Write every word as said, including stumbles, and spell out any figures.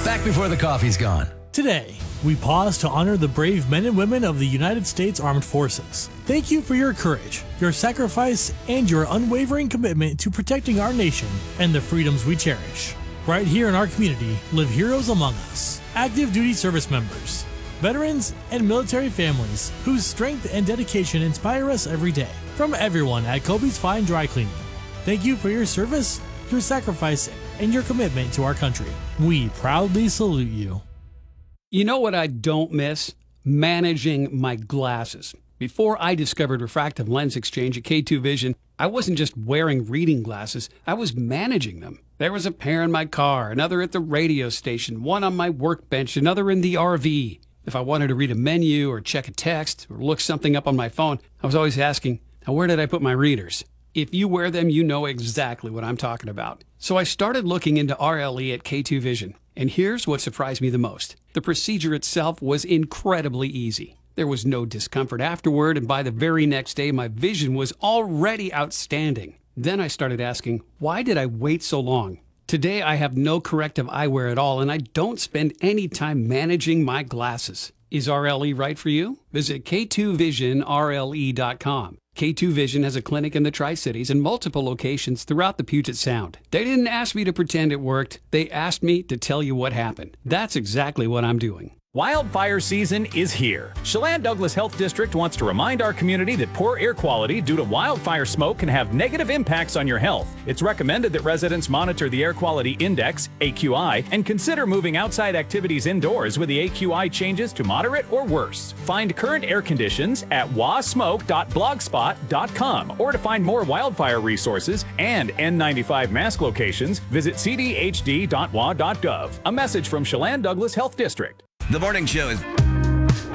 Back before the coffee's gone. Today, we pause to honor the brave men and women of the United States Armed Forces. Thank you for your courage, your sacrifice, and your unwavering commitment to protecting our nation and the freedoms we cherish. Right here in our community live heroes among us, active duty service members, veterans, and military families whose strength and dedication inspire us every day. From everyone at Kobe's Fine Dry Cleaning, thank you for your service, your sacrifice, and your commitment to our country. We proudly salute you. You know what I don't miss? Managing my glasses. Before I discovered refractive lens exchange at K two Vision, I wasn't just wearing reading glasses, I was managing them. There was a pair in my car, another at the radio station, one on my workbench, another in the R V. If I wanted to read a menu or check a text or look something up on my phone, I was always asking, now where did I put my readers? If you wear them, you know exactly what I'm talking about. So I started looking into R L E at K two Vision. And here's what surprised me the most. The procedure itself was incredibly easy. There was no discomfort afterward, and by the very next day, my vision was already outstanding. Then I started asking, why did I wait so long? Today, I have no corrective eyewear at all, and I don't spend any time managing my glasses. Is R L E right for you? Visit K two vision R L E dot com. K two Vision has a clinic in the Tri-Cities and multiple locations throughout the Puget Sound. They didn't ask me to pretend it worked. They asked me to tell you what happened. That's exactly what I'm doing. Wildfire season is here. Chelan Douglas Health District wants to remind our community that poor air quality due to wildfire smoke can have negative impacts on your health. It's recommended that residents monitor the Air Quality Index, A Q I, and consider moving outside activities indoors with the A Q I changes to moderate or worse. Find current air conditions at wasmoke dot blogspot dot com, or to find more wildfire resources and N ninety-five mask locations, visit c d h d dot w a dot gov. A message from Chelan Douglas Health District. The morning show is